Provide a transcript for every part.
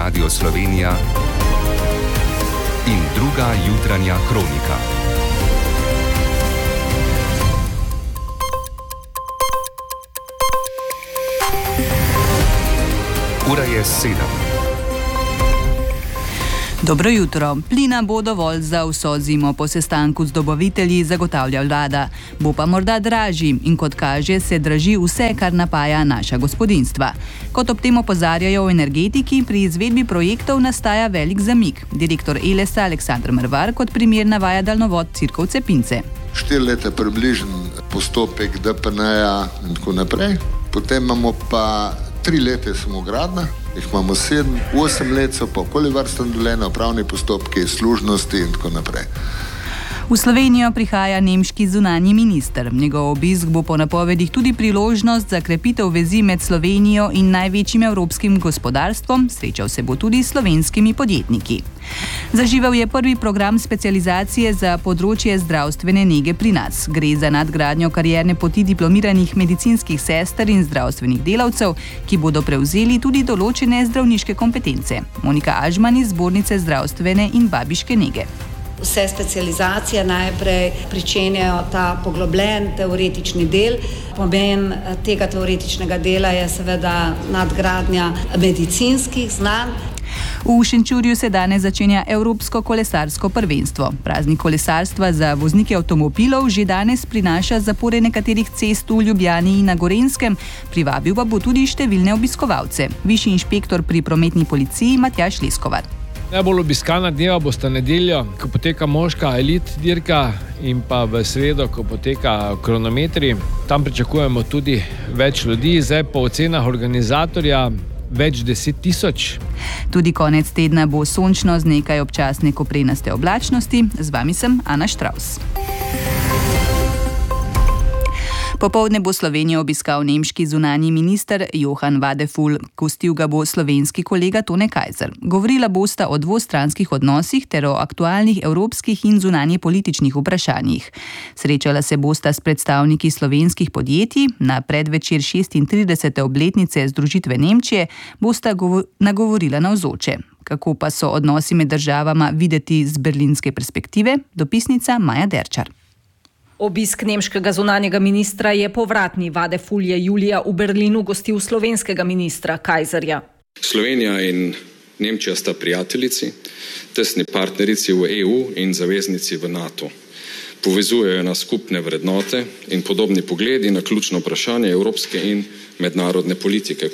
Radio Slovenija in druga jutranja kronika. Ura je 7. Dobro jutro. Plina bo dovolj za vso zimo. Po sestanku z dobavitelji zagotavlja vlada. Bo pa morda dražji in kot kaže, se draži vse, kar napaja naša gospodinjstva. Kot ob tem opozarjajo v energetiki, pri izvedbi projektov nastaja velik zamik. Direktor Elesa Aleksandr Mrvar kot primer navaja daljnovod Cirkovce-Pince. 4 leta približen postopek DPN-ja in tako naprej. Potem imamo pa 3 leta samo gradnja, jih imamo 7, 8 let so pa okoljevarstveno dovoljenja, upravni postopki, služnosti in tako naprej. V Slovenijo prihaja nemški zunanji minister. Njegov obisk bo po napovedih tudi priložnost za krepitev vezi med Slovenijo in največjim evropskim gospodarstvom, srečal se bo tudi s slovenskimi podjetniki. Zaživel je prvi program specializacije za področje zdravstvene nege pri nas. Gre za nadgradnjo karierne poti diplomiranih medicinskih sester in zdravstvenih delavcev, ki bodo prevzeli tudi določene zdravniške kompetence. Monika Ažman iz Zbornice zdravstvene in babiške nege. Vse specializacije najprej pričenjajo ta poglobljen teoretični del. Pomen tega teoretičnega dela je seveda nadgradnja medicinskih znanj. V Šenčurju se danes začenja Evropsko kolesarsko prvenstvo. Praznik kolesarstva za voznike avtomobilov že danes prinaša zapore nekaterih cest v Ljubljani in na Gorenjskem, privabil pa bo tudi številne obiskovalce. Višji inšpektor pri prometni policiji Matjaž Leskovar. Najbolj obiskana dneva bosta nedeljo, ko poteka moška elit dirka, in pa v sredo, ko poteka kronometri. Tam pričakujemo tudi več ljudi, zdaj po ocenah organizatorja več 10.000. Tudi konec tedna bo sončno z nekaj občasne koprenaste oblačnosti. Z vami sem Ana Štravs. Popoldne bo Slovenijo obiskal nemški zunanji minister Johann Wadephul. Gostil ga bo slovenski kolega Tone Kajzer. Govorila bosta o dvostranskih odnosih ter o aktualnih evropskih in zunanjepolitičnih vprašanjih. Srečala se bosta s predstavniki slovenskih podjetij. Na predvečer 36. obletnice združitve Nemčije bosta nagovorila navzoče. Kako pa so odnosi med državama videti z berlinske perspektive? Dopisnica Maja Derčar. Obisk nemškega zunanjega ministra je povratni. Wadephul je julija v Berlinu gostil slovenskega ministra Kajzerja. Slovenija in Nemčija sta prijateljici, tesni partnerici v EU in zaveznici v NATO. Povezujejo nas skupne vrednote in podobni pogledi na ključno vprašanje evropske in mednarodne politike.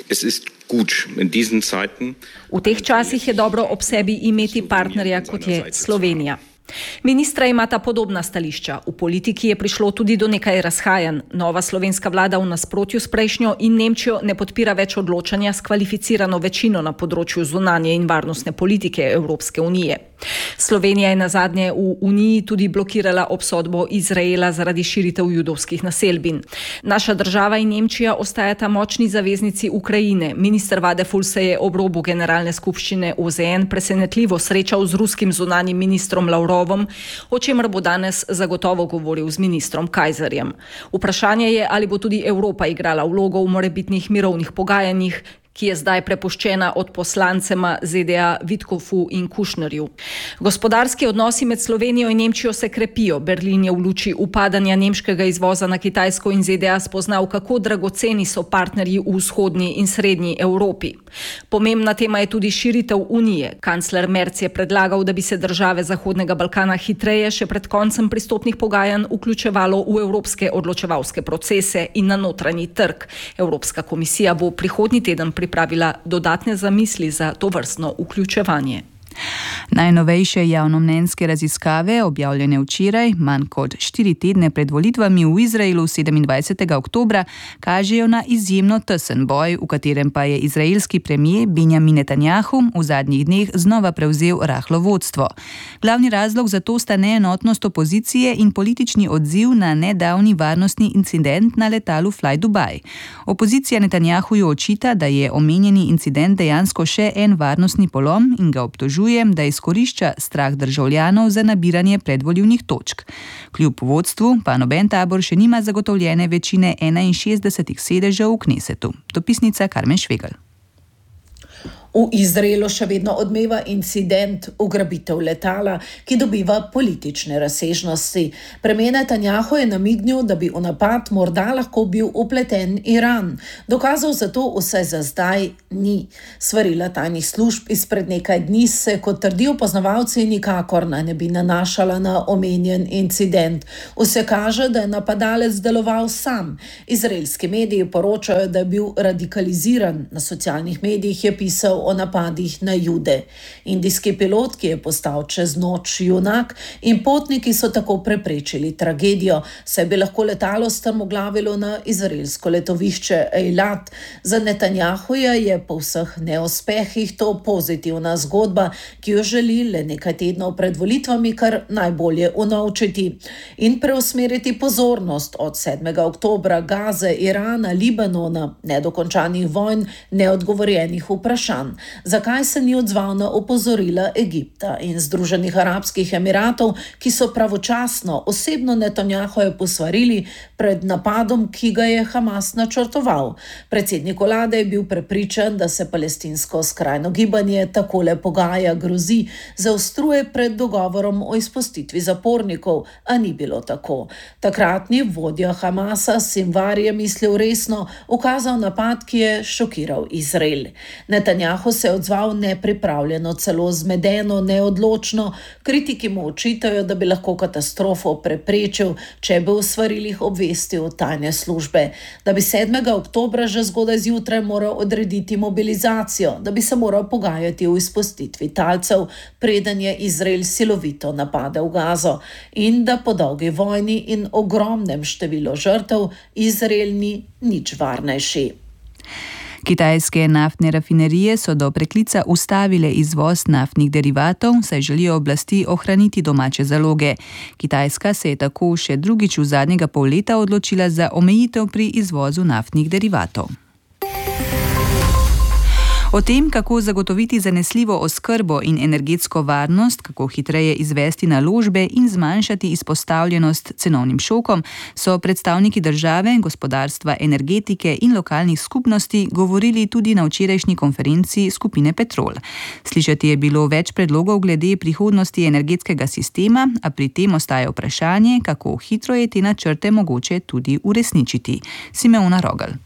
V teh časih je dobro ob sebi imeti partnerja, kot je Slovenija. Ministra imata podobna stališča. V politiki je prišlo tudi do nekaj razhajanj. Nova slovenska vlada v nasprotju s prejšnjo in Nemčijo ne podpira več odločanja s kvalificirano večino na področju zunanje in varnostne politike Evropske unije. Slovenija je nazadnje v Uniji tudi blokirala obsodbo Izraela zaradi širitev judovskih naselbin. Naša država in Nemčija ostajata močni zaveznici Ukrajine. Minister Wadephul se je ob robu generalne skupščine OZN presenetljivo srečal z ruskim zunanjim ministrom Lavrovom, o čemer bo danes zagotovo govoril z ministrom Kajzerjem. Vprašanje je, ali bo tudi Evropa igrala vlogo v morebitnih mirovnih pogajanjih, ki je zdaj prepuščena od poslancema ZDA Witkofu in Kushnerju. Gospodarski odnosi med Slovenijo in Nemčijo se krepijo. Berlin je v luči upadanja nemškega izvoza na Kitajsko in ZDA spoznal, kako dragoceni so partnerji v vzhodni in srednji Evropi. Pomembna tema je tudi širitev Unije. Kancler Merz je predlagal, da bi se države Zahodnega Balkana hitreje še pred koncem pristopnih pogajanj vključevalo v evropske odločevalske procese in na notranji trg. Evropska komisija bo prihodnji teden pripravila dodatne zamisli za tovrstno vključevanje. Najnovejše javnomnenjske raziskave, objavljene včeraj, manj kot 4 tedne pred volitvami v Izraelu 27. oktobra, kažejo na izjemno tesen boj, v katerem pa je izraelski premier Benjamin Netanjahu v zadnjih dneh znova prevzel rahlo vodstvo. Glavni razlog za to sta neenotnost opozicije in politični odziv na nedavni varnostni incident na letalu Fly Dubai. Opozicija Netanjahuju očita, da je omenjeni incident dejansko še en varnostni polom in ga obtožuje, da izkorišča strah državljanov za nabiranje predvolilnih točk. Kljub vodstvu pa noben tabor še nima zagotovljene večine 61 sedežev v Knesetu. Dopisnica Karmen Švegelj. V Izraelu še vedno odmeva incident ugrabitev letala, ki dobiva politične razsežnosti. Premijer Netanjahu je namignil, da bi v napad morda lahko bil upleten Iran. Dokazov za to vsaj za zdaj ni. Svarila tajnih služb izpred nekaj dni se, kot trdijo poznavalci, nikakor ne bi nanašala na omenjen incident. Vse kaže, da je napadalec deloval sam. Izraelski mediji poročajo, da je bil radikaliziran. Na socialnih medijih je pisal o napadih na Jude. Indijski pilot, ki je postal čez noč junak, in potniki so tako preprečili tragedijo, saj bi lahko letalo strmoglavilo na izraelsko letovišče Eilat. Za Netanjahuja je po vseh neuspehih to pozitivna zgodba, ki jo želi le nekaj tednov pred volitvami kar najbolje unovčiti in preusmeriti pozornost od 7. oktobra, Gaze, Irana, Libanona, nedokončanih vojn, neodgovorjenih vprašanj. Zakaj se ni odzval na opozorila Egipta in Združenih arabskih emiratov, ki so pravočasno osebno Netanjahuja posvarili pred napadom, ki ga je Hamas načrtoval. Predsednik vlade je bil prepričan, da se palestinsko skrajno gibanje takole pogaja, grozi, zaostruje pred dogovorom o izpustitvi zapornikov, a ni bilo tako. Takratni vodja Hamasa Sinvar je mislil resno, ukazal napad, ki je šokiral Izrael. Netanjahu se je odzval nepripravljeno, celo zmedeno, neodločno. Kritiki mu očitajo, da bi lahko katastrofo preprečil, če bi v svarilih obvestil tajne službe, da bi 7. oktobra že zgodaj zjutraj moral odrediti mobilizacijo, da bi se moral pogajati o izpustitvi talcev, preden je Izrael silovito napadel Gazo in da po dolgi vojni in ogromnem številu žrtev Izrael ni nič varnejši. Kitajske naftne rafinerije so do preklica ustavile izvoz naftnih derivatov, saj želijo oblasti ohraniti domače zaloge. Kitajska se je tako še drugič v zadnjega pol leta odločila za omejitev pri izvozu naftnih derivatov. O tem, kako zagotoviti zanesljivo oskrbo in energetsko varnost, kako hitreje izvesti naložbe in zmanjšati izpostavljenost cenovnim šokom, so predstavniki države, gospodarstva, energetike in lokalnih skupnosti govorili tudi na včerajšnji konferenci skupine Petrol. Slišati je bilo več predlogov glede prihodnosti energetskega sistema, a pri tem ostaja vprašanje, kako hitro je te načrte mogoče tudi uresničiti. Simeona Rogelj.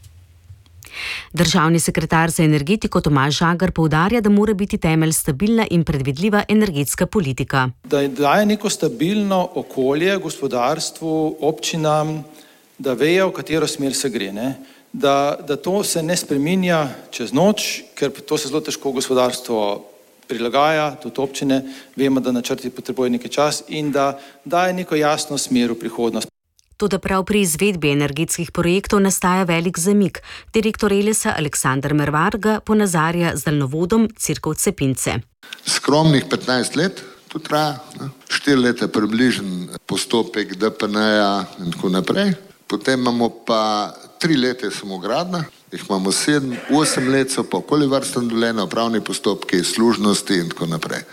Državni sekretar za energetiko Tomaž Žagar poudarja, da mora biti temelj stabilna in predvidljiva energetska politika. Da daje neko stabilno okolje gospodarstvu, občinam, da vejo, v katero smer se gre. Da to se ne spreminja čez noč, ker to se zelo težko gospodarstvo prilagaja, tudi občine, vemo, da načrti potrebujejo nekaj čas in da daje neko jasno smer v prihodnost. Toda prav pri izvedbi energetskih projektov nastaja velik zamik. Direktor Elesa Aleksander Mervar ga ponazarja z daljnovodom Cerkovce-Pince. Skromnih 15 let to traja, 4 leta približen postopek DPN-ja in tako naprej. Potem imamo pa 3 leta samogradnja, jih imamo 7, 8 let so pa okoljevarstveno dovoljene, upravni postopki, služnosti in tako naprej.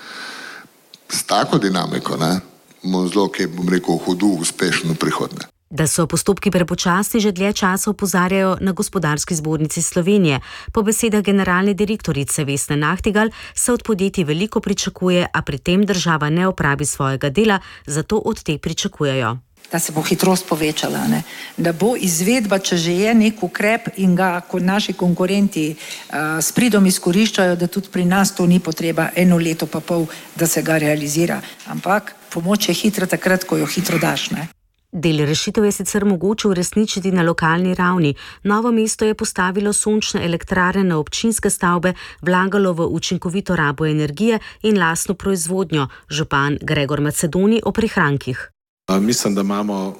S tako dinamiko, bomo zelo, hudu uspešno prihodnje. Da so postopki prepočasni, že dlje časa opozarjajo na Gospodarski zbornici Slovenije. Po besedah generalne direktorice Vesne Nahtigal se od podjetij veliko pričakuje, a pri tem država ne opravi svojega dela, zato od te pričakujejo. Da se bo hitrost povečala, da bo izvedba, če že je nek ukrep in ga kot naši konkurenti s pridom izkoriščajo, da tudi pri nas to ni potreba 1 leto pa pol, da se ga realizira. Ampak pomoč je hitra takrat, ko jo hitro daš. Del rešitev je sicer mogoče uresničiti na lokalni ravni. Novo mesto je postavilo sončne elektrarne na občinske stavbe, vlagalo v učinkovito rabo energije in lastno proizvodnjo. Župan Gregor Macedoni o prihrankih. Mislim, da imamo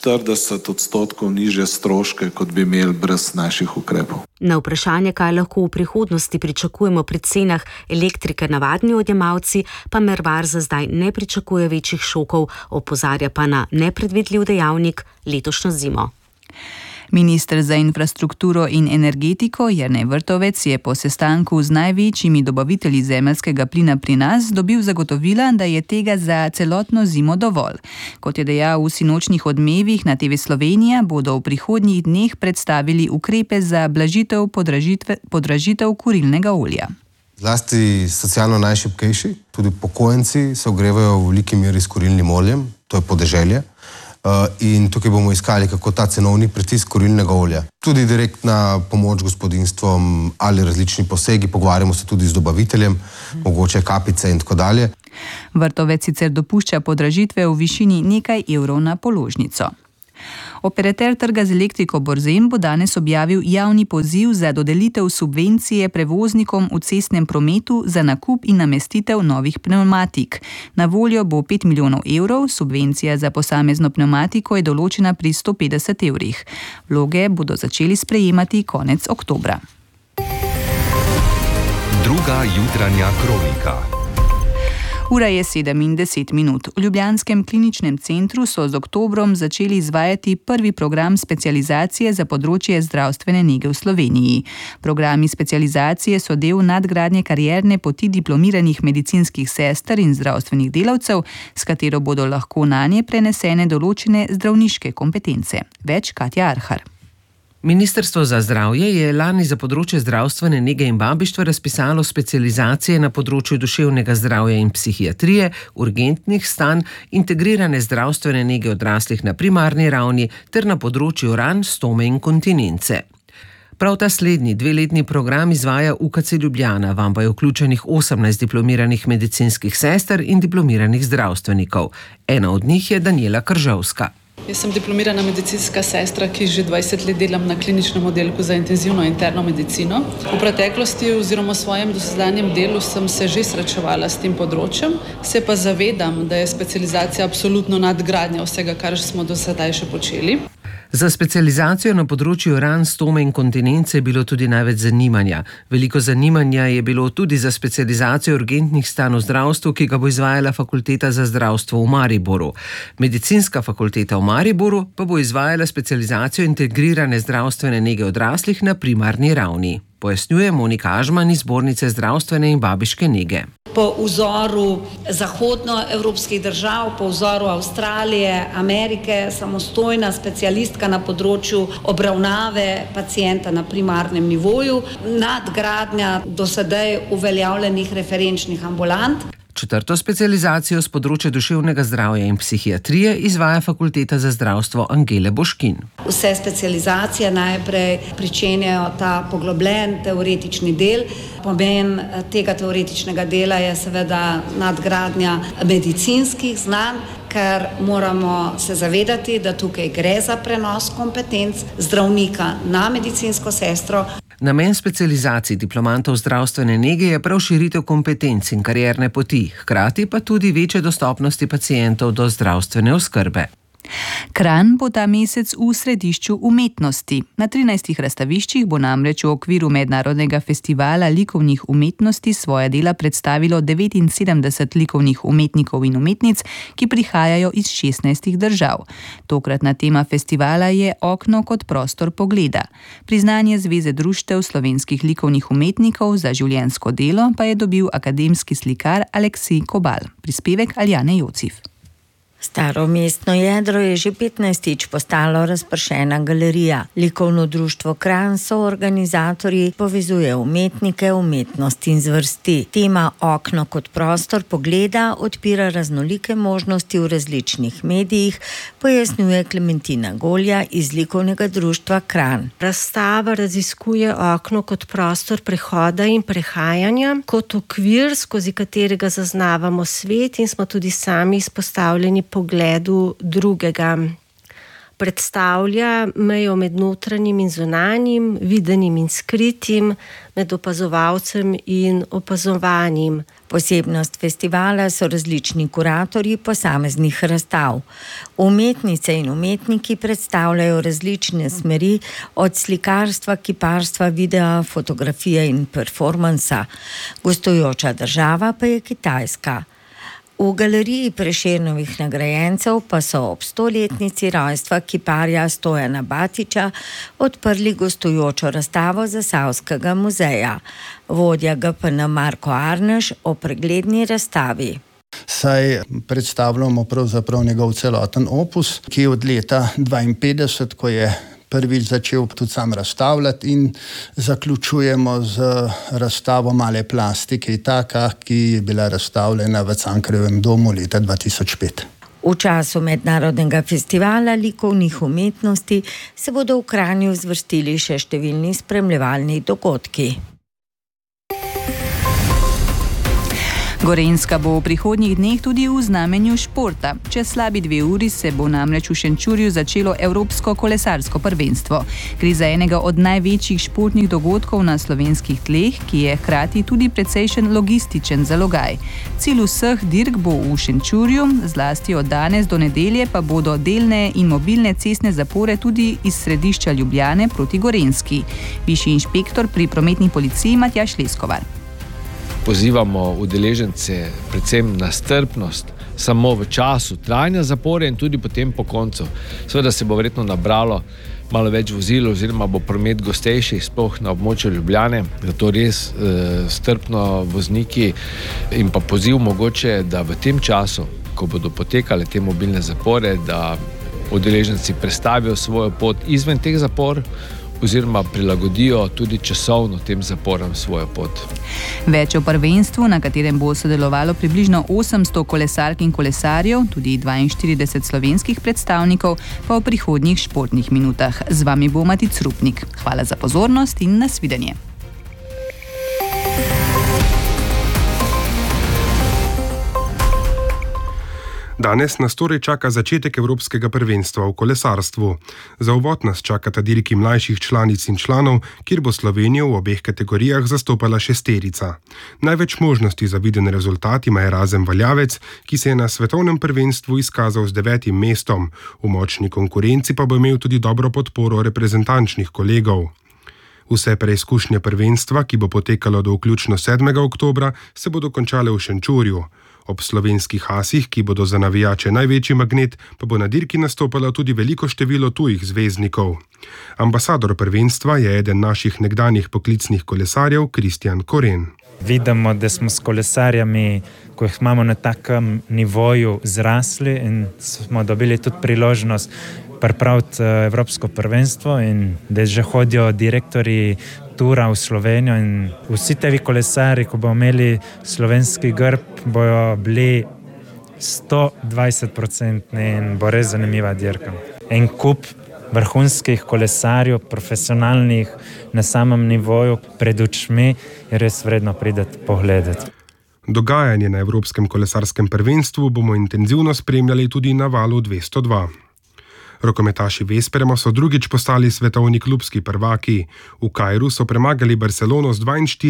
40% nižje stroške, kot bi imeli brez naših ukrepov. Na vprašanje, kaj lahko v prihodnosti pričakujemo pri cenah elektrike navadni odjemalci, pa Mervar za zdaj ne pričakuje večjih šokov, opozarja pa na nepredvidljiv dejavnik letošnjo zimo. Minister za infrastrukturo in energetiko Jernej Vrtovec je po sestanku z največjimi dobavitelji zemeljskega plina pri nas dobil zagotovila, da je tega za celotno zimo dovolj. Kot je dejal v sinočnih odmevih na TV Slovenija, bodo v prihodnjih dneh predstavili ukrepe za blažitev podražitev kurilnega olja. Zlasti socialno najšibkejši, tudi upokojenci se ogrevajo v veliki meri s kurilnim oljem, to je podeželje. In tukaj bomo iskali, kako ta cenovni pritisk kurilnega olja. Tudi direktna pomoč gospodinjstvom ali različni posegi, pogovarjamo se tudi z dobaviteljem, mogoče kapice in tako dalje. Vrtovec sicer dopušča podražitve v višini nekaj evrov na položnico. Operater trga z elektriko Borzen bo danes objavil javni poziv za dodelitev subvencije prevoznikom v cestnem prometu za nakup in namestitev novih pnevmatik. Na voljo bo 5 milijonov evrov, subvencija za posamezno pnevmatiko je določena pri 150 evrih. Vloge bodo začeli sprejemati konec oktobra. Druga jutranja kronika. Ura je 7:10. V ljubljanskem kliničnem centru so z oktobrom začeli izvajati prvi program specializacije za področje zdravstvene nege v Sloveniji. Programi specializacije so del nadgradnje karierne poti diplomiranih medicinskih sester in zdravstvenih delavcev, s katero bodo lahko nanje prenesene določene zdravniške kompetence. Več Katja Arhar. Ministrstvo za zdravje je lani za področje zdravstvene nege in babištva razpisalo specializacije na področju duševnega zdravja in psihiatrije, urgentnih stanj, integrirane zdravstvene nege odraslih na primarni ravni ter na področju ran, stome in kontinence. Prav ta slednji dveletni program izvaja UKC Ljubljana, vam pa je vključenih 18 diplomiranih medicinskih sester in diplomiranih zdravstvenikov. Ena od njih je Daniela Kržovska. Jaz sem diplomirana medicinska sestra, ki že 20 let delam na kliničnem oddelku za intenzivno interno medicino. V preteklosti oziroma v svojem dosedanjem delu sem se že srečevala s tem področjem, se pa zavedam, da je specializacija absolutno nadgradnja vsega, kar smo do sedaj še počeli. Za specializacijo na področju ran, stome in kontinence je bilo tudi največ zanimanja. Veliko zanimanja je bilo tudi za specializacijo urgentnih stanj v zdravstvu, ki ga bo izvajala Fakulteta za zdravstvo v Mariboru. Medicinska fakulteta v Mariboru pa bo izvajala specializacijo integrirane zdravstvene nege odraslih na primarni ravni. Pojasnjuje Monika Ažman iz Zbornice zdravstvene in babiške nege. Po vzoru zahodnoevropskih držav, po vzoru Avstralije, Amerike, samostojna specialistka na področju obravnave pacienta na primarnem nivoju, nadgradnja do sedaj uveljavljenih referenčnih ambulant. Četrto specializacijo z področja duševnega zdravja in psihiatrije izvaja Fakulteta za zdravstvo Angele Boškin. Vse specializacije najprej pričenjajo ta poglobljen teoretični del. Pomen tega teoretičnega dela je seveda nadgradnja medicinskih znanj, ker moramo se zavedati, da tukaj gre za prenos kompetenc zdravnika na medicinsko sestro. Namen specializacij diplomantov zdravstvene nege je prav širitev kompetenc in karierne poti, hkrati pa tudi večje dostopnosti pacientov do zdravstvene oskrbe. Kranj bo ta mesec v središču umetnosti. Na 13 razstaviščih bo namreč v okviru Mednarodnega festivala likovnih umetnosti svoja dela predstavilo 79 likovnih umetnikov in umetnic, ki prihajajo iz 16 držav. Tokratna tema festivala je Okno kot prostor pogleda. Priznanje Zveze društev slovenskih likovnih umetnikov za življenjsko delo pa je dobil akademski slikar Aleksij Kobal. Prispevek Aljane Jocif. Staro mestno jedro je že 15. postalo razpršena galerija. Likovno društvo Kranj so organizatorji povezuje umetnike, umetnost in zvrsti. Tema Okno kot prostor pogleda odpira raznolike možnosti v različnih medijih, pojasnjuje Klementina Golja iz likovnega društva Kranj. Razstava raziskuje okno kot prostor prehoda in prehajanja, kot okvir, skozi katerega zaznavamo svet in smo tudi sami izpostavljeni pogledu drugega. Predstavlja mejo med notranjim in zunanjim, videnim in skritim, med opazovalcem in opazovanim. Posebnost festivala so različni kuratorji posameznih razstav. Umetnice in umetniki predstavljajo različne smeri, od slikarstva, kiparstva, videa, fotografije in performansa. Gostujoča država pa je Kitajska. V galeriji Prešernovih nagrajencev pa so ob 100-letnici rojstva kiparja Stojana Batiča odprli gostujočo razstavo Zasavskega muzeja. Vodja GPN Marko Arneš o pregledni razstavi. Saj predstavljamo pravzaprav njegov celoten opus, ki od leta 1952, ko je prvič začel tudi sam razstavljati in zaključujemo z razstavo male plastike, taka, ki je bila razstavljena v Cankarjevem domu leta 2005. V času mednarodnega festivala likovnih umetnosti se bodo v Kranju zvrstili še številni spremljevalni dogodki. Gorenjska bo v prihodnjih dneh tudi v znamenju športa. Čez slabi 2 uri se bo namreč v Šenčurju začelo Evropsko kolesarsko prvenstvo. Gre za enega od največjih športnih dogodkov na slovenskih tleh, ki je hkrati tudi precejšen logističen zalogaj. Cilj vseh dirk bo v Šenčurju, zlasti od danes do nedelje pa bodo delne in mobilne cestne zapore tudi iz središča Ljubljane proti Gorenjski. Višji inšpektor pri prometni policiji Matjaž Leskovar. Pozivamo udeležence predvsem na strpnost samo v času trajanja zapore in tudi potem po koncu. Seveda se bo verjetno nabralo malo več vozil oziroma bo promet gostejši, sploh na območju Ljubljane, zato res strpno vozniki in pa poziv mogoče, da v tem času, ko bodo potekale te mobilne zapore, da udeleženci prestavijo svojo pot izven teh zapor oziroma prilagodijo tudi časovno tem zaporam svojo pot. Več o prvenstvu, na katerem bo sodelovalo približno 800 kolesark in kolesarjev, tudi 42 slovenskih predstavnikov, pa v prihodnjih športnih minutah. Z vami bo Matic Rupnik. Hvala za pozornost in nasvidenje. Danes nas torej čaka začetek Evropskega prvenstva v kolesarstvu. Za uvod nas čakata dirki mlajših članic in članov, kjer bo Slovenijo v obeh kategorijah zastopala 6. Največ možnosti za viden rezultat ima Erazem Valjavec, ki se je na svetovnem prvenstvu izkazal z 9. mestom. V močni konkurenci pa bo imel tudi dobro podporo reprezentančnih kolegov. Vse preizkušnje prvenstva, ki bo potekalo do vključno 7. oktobra, se bodo končale v Šenčurju. Ob slovenskih asih, ki bodo za navijače največji magnet, pa bo na dirki nastopalo tudi veliko število tujih zvezdnikov. Ambasador prvenstva je eden naših nekdanjih poklicnih kolesarjev, Kristjan Koren. Vidimo, da smo s kolesarjami, ko jih imamo na takem nivoju, zrasli in smo dobili tudi priložnost pripraviti Evropsko prvenstvo in da že hodijo direktorji tura v Slovenijo in vsi tevi kolesari, ko bodo imeli slovenski grb, bojo bili 120% in bo res zanimiva dirka. En kup vrhunskih kolesarjev, profesionalnih na samem nivoju pred očmi je res vredno priti pogledati. Dogajanje na Evropskem kolesarskem prvenstvu bomo intenzivno spremljali tudi na valu 202. Rokometaši Vesprema so drugič postali svetovni klubski prvaki. V Kairu so premagali Barcelono z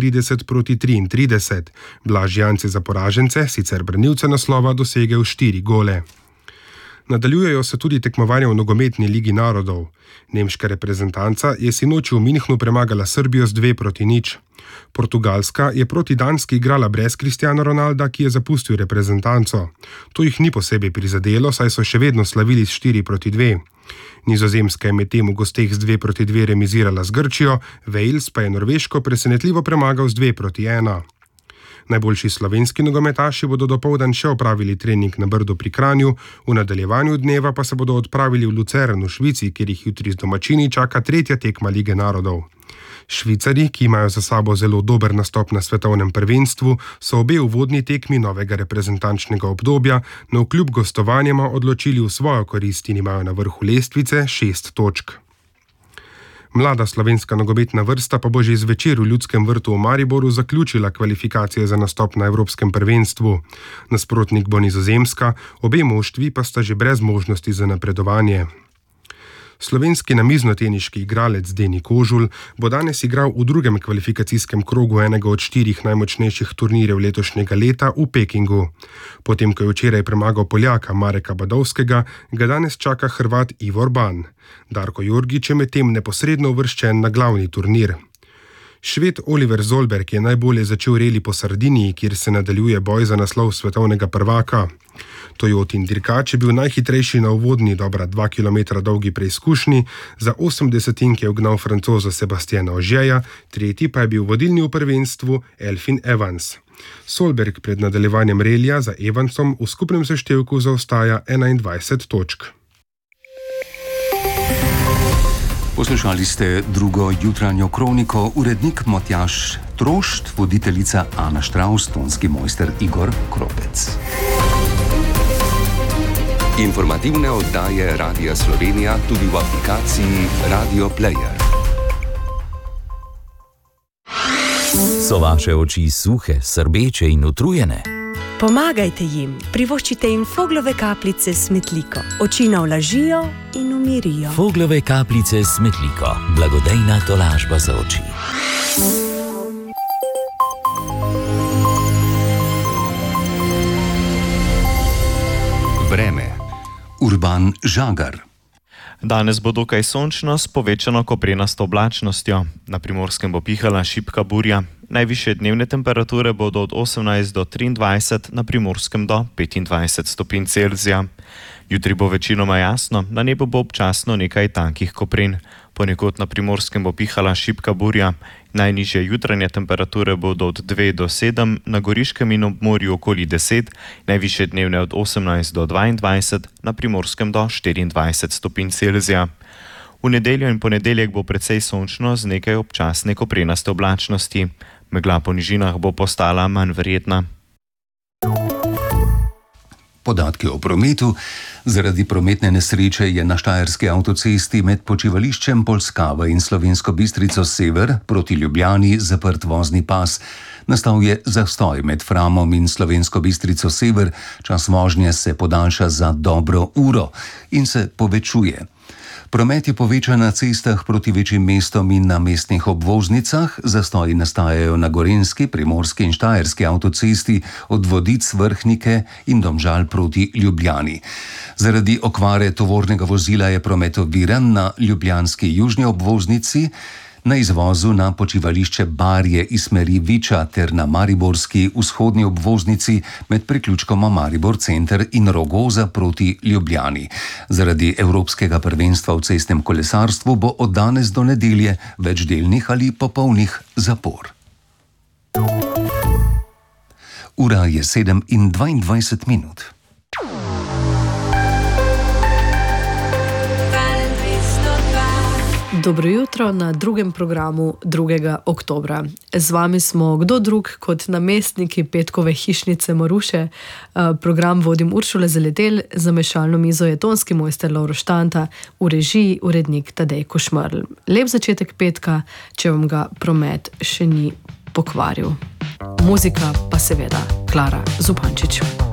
42-33. Blaž Janci za poražence, sicer branilce naslova, dosegel 4 gole. Nadaljujejo se tudi tekmovanja v nogometni ligi narodov. Nemška reprezentanca je sinoči v Minhnu premagala Srbijo z 2-0. Portugalska je proti Danski igrala brez Cristiana Ronalda, ki je zapustil reprezentanco. To jih ni posebej prizadelo, saj so še vedno slavili s 4-2. Nizozemska je medtem v gosteh z 2-2 remizirala z Grčijo, Wales pa je Norveško presenetljivo premagal z 2-1. Najboljši slovenski nogometaši bodo dopoldan še opravili trening na Brdu pri Kranju, v nadaljevanju dneva pa se bodo odpravili v Lucern v Švici, kjer jih jutri z domačini čaka 3. tekma Lige narodov. Švicari, ki imajo za sabo zelo dober nastop na svetovnem prvenstvu, so obe uvodni tekmi novega reprezentančnega obdobja navkljub gostovanjema odločili v svojo korist in imajo na vrhu lestvice 6 točk. Mlada slovenska nogometna vrsta pa bo že zvečer v Ljudskem vrtu v Mariboru zaključila kvalifikacije za nastop na Evropskem prvenstvu. Nasprotnik bo Nizozemska, obe moštvi pa sta že brez možnosti za napredovanje. Slovenski namiznoteniški igralec Deni Kožul bo danes igral v drugem kvalifikacijskem krogu enega od 4 najmočnejših turnirjev letošnjega leta v Pekingu. Potem, ko je včeraj premagal Poljaka Mareka Badovskega, ga danes čaka Hrvat Ivor Ban. Darko Jorgič je medtem neposredno uvrščen na glavni turnir. Šved Oliver Zolberg je najbolje začel reli po Sardiniji, kjer se nadaljuje boj za naslov svetovnega prvaka. Toyotin dirkač je bil najhitrejši na uvodni dobra 2 km dolgi preizkušnji, za 80 je ugnal Francoza Sebastiana Ožeja, tretji pa je bil vodilni v prvenstvu Elfyn Evans. Solberg pred nadaljevanjem relija za Evansom v skupnem seštevku zaostaja 21 točk. Poslušali ste drugo jutranjo kroniko, urednik Matjaž Trošt, voditeljica Ana Štravs, tonski mojster Igor Kropec. Informativne oddaje Radia Slovenija tudi v aplikaciji Radio Player. So vaše oči suhe, srbeče in utrujene? Pomagajte jim, privoščite jim Foglove kapljice s Metliko. Oči navlažijo in umirijo. Foglove kapljice s Metliko. Blagodejna tolažba za oči. Vreme. Urban Žagar. Danes bo dokaj sončno s povečano koprenasto oblačnostjo. Na Primorskem bo pihala šibka burja. Najvišje dnevne temperature bodo od 18 do 23, na Primorskem do 25 stopinj Celzija. Jutri bo večinoma jasno, na nebu bo občasno nekaj tankih kopren. Ponekod na Primorskem bo pihala šibka burja. Najnižje jutranje temperature bodo od 2 do 7, na Goriškem in ob morju okoli 10, najvišje dnevne od 18 do 22, na Primorskem do 24 stopinj Celzija. V nedeljo in ponedeljek bo precej sončno z nekaj občasne koprenaste oblačnosti. Megla po nižinah bo postala manj verjetna. Podatki o prometu. Zaradi prometne nesreče je na Štajerski avtocesti med počivališčem Polskava in Slovensko Bistrico sever proti Ljubljani zaprt vozni pas. Nastal je zastoj med Framom in Slovensko Bistrico sever, čas vožnje se podaljša za dobro uro in se povečuje. Promet je povečan na cestah proti večjim mestom in na mestnih obvoznicah, zastoji nastajajo na Gorenjski, Primorski in Štajerski avtocesti od Vodic, Vrhnike in Domžal proti Ljubljani. Zaradi okvare tovornega vozila je promet oviran na ljubljanski južni obvoznici, na izvozu na počivališče Barje iz smeri Viča ter na mariborski vzhodni obvoznici med priključkoma Maribor center in Rogoza proti Ljubljani. Zaradi Evropskega prvenstva v cestnem kolesarstvu bo od danes do nedelje več delnih ali popolnih zapor. Ura je 7:22. Dobro jutro na drugem programu 2. oktobra. Z vami smo kdo drug kot namestniki petkove hišnice Maruše. Program vodim Uršula Zaletel, za mešalno mizo je tonski mojster Lovro Štanta, v režiji urednik Tadej Košmerl. Lep začetek petka, če vam ga promet še ni pokvaril. Muzika pa seveda Klara Zupančič.